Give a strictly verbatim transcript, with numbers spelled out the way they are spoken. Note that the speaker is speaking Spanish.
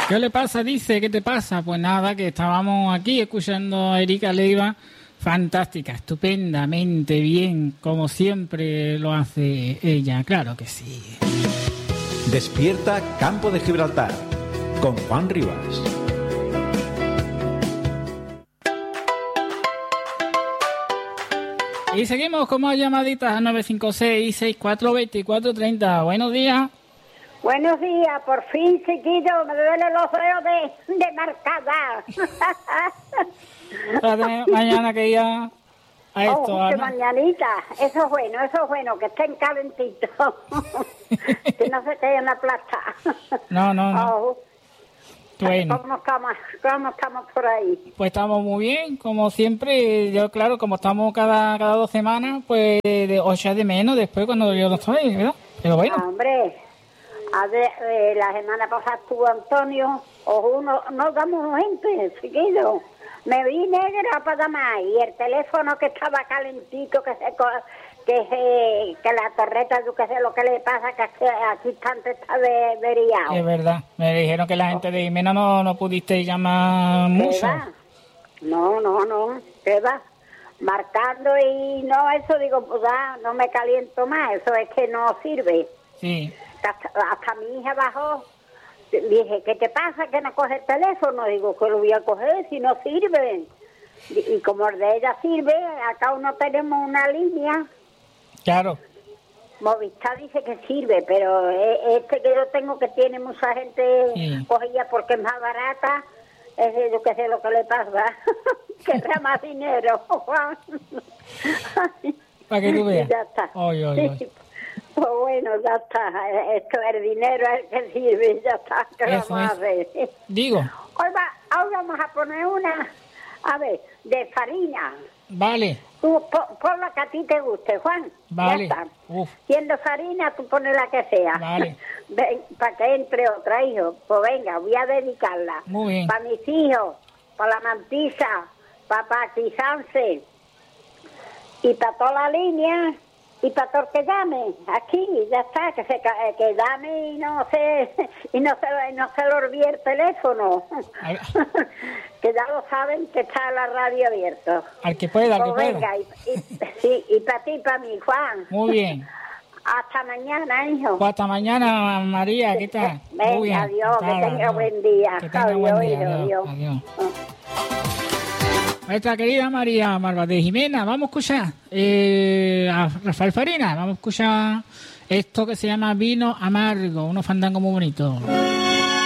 ¿Qué le pasa? Dice, ¿qué te pasa? Pues nada, que estábamos aquí escuchando a Erika Leiva. Fantástica, estupendamente bien, como siempre lo hace ella, claro que sí. Despierta Campo de Gibraltar, con Juan Rivas. Y seguimos con más llamaditas a nueve cinco seis, seis cuatro, dos cuatro tres cero. Buenos días. Buenos días, por fin, chiquillo, me duelen los dedos de, de marcada. Mañana que ya a esto. Oh, que mañanita, eso es bueno, eso es bueno, que estén calentitos. Que no se queden la plata. No, no, no. Oh. Bueno. ¿Cómo estamos, ¿Cómo estamos por ahí? Pues estamos muy bien, como siempre. Yo, claro, como estamos cada, cada dos semanas, pues de ocho de menos después cuando yo no estoy, ¿verdad? Pero bueno. Ah, hombre, a ver, eh, la semana pasada estuvo Antonio, o uno, no damos gente, chiquillo. Me vi negra para más y el teléfono que estaba calentito, que se que se, que la torreta, yo qué sé lo que le pasa, que aquí tanto está de, veriado. Es verdad, me dijeron que la gente de Jimena no, no pudiste llamar mucho. Va? No, no, no, ¿qué va? Marcando y no, eso digo, pues ah, no me caliento más, eso es que no sirve. Sí. Hasta, hasta mi hija bajó. Dije, ¿qué te pasa que no coge el teléfono? Digo, que lo voy a coger si no sirve. Y como el de ella sirve, acá uno tenemos una línea. Claro. Movistar dice que sirve, pero este que yo tengo que tiene mucha gente sí. Cogida porque es más barata, es yo que sé lo que le pasa. Querrá más dinero, Juan. Para que tú veas. Ya está. Oy, oy, oy. Sí. Pues bueno, ya está. Esto, el dinero es el que sirve, ya está. ¿Qué Eso vamos es. a hacer? Digo. Hoy, va, hoy vamos a poner una, a ver, de farina. Vale. Tú pon, pon la que a ti te guste, Juan. Vale. Ya está. Uf. Siendo farina, tú pones la que sea. Vale. Ven, para que entre otra, hijo. Pues venga, voy a dedicarla. Muy bien. Para mis hijos, para la mantisa, para Paqui Sanse y para toda la línea. Y para todo el que llame, aquí, ya está, que se que llame y no se y no se, y no se le olvide el teléfono. Que ya lo saben que está la radio abierta. Al que pueda, al que pues pueda. venga, y, y, sí, y para ti y para mí, Juan. Muy bien. Hasta mañana, hijo. Pues hasta mañana, María, ¿qué tal? Venga, Muy bien. adiós, Nada, que tenga no. buen día. Que tenga adiós, buen día, adiós, adiós. adiós. adiós. Nuestra querida María Marva de Jimena, vamos a escuchar eh, a Rafael Farina, vamos a escuchar esto que se llama Vino Amargo, unos fandangos muy bonitos.